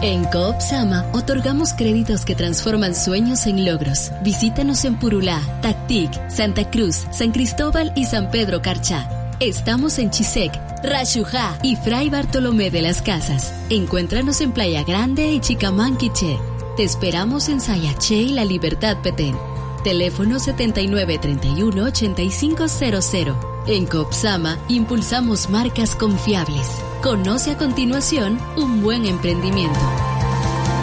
En Coop Sama otorgamos créditos que transforman sueños en logros. Visítanos en Purulá, Tactic, Santa Cruz, San Cristóbal y San Pedro Carchá. Estamos en Chisec, Rayujá y Fray Bartolomé de las Casas. Encuéntranos en Playa Grande y Chicamán, Quiché. Te esperamos en Sayaché y La Libertad, Petén. Teléfono 7931-8500. En Copsama impulsamos marcas confiables. Conoce a continuación un buen emprendimiento.